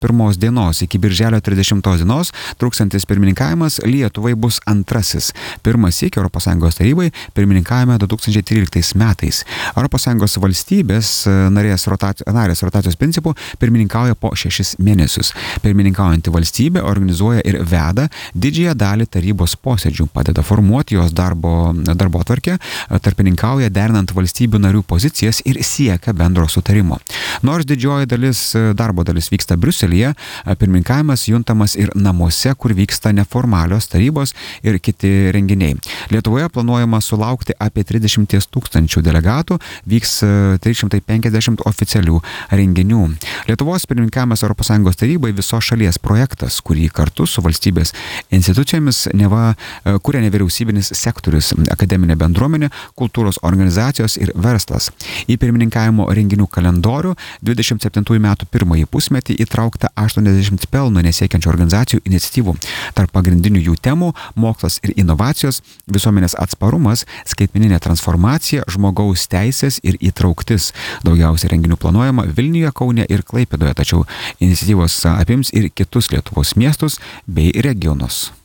1 dienos iki birželio 30 dienos truksantis pirmininkavimas Lietuvai bus antrasis. Pirmąsyk ES tarybai pirmininkavome 2013 metais. ES valstybės narės rotacijos principų pirmininkauja po 6 mėnesius. Pirmininkaujantį valstybę organizuoja ir veda didžiąją dalį tarybos posėdžių, padeda formuoti jos darbotvarkę, tarpininkauja derinant valstybių narių pozicijas ir siekia bendro sutarimo. Nors didžioji darbo dalis vyksta Briuselyje, pirmininkavimas juntamas ir namuose, kur vyksta neformalios tarybos ir kiti renginiai. Lietuvoje planuojama sulaukti apie 30 000 delegatų, vyks 350 oficialių renginių. Lietuvos pirmininkavimas ES tarybai visos šalies projektas, kurį kartu su valstybės institucijomis kuria nevyriausybinis sektorius, akademinė bendruomenė, kultūros organizacijos ir verslas. Į pirmininkavimo renginių kalendorių 27 metų pirmąjį pusmetį įtraukta 80 pelno nesiekiančių organizacijų iniciatyvų. Tarp pagrindinių jų temų - mokslas ir inovacijos, visuomenės atsparumas, skaitmeninė transformacija, žmogaus teisės ir įtrauktis. Daugiausiai renginių planuojama Vilniuje, Kaune ir Klaipėdoje, tačiau iniciatyvos apims ir kitus Lietuvos miestus bei regionus.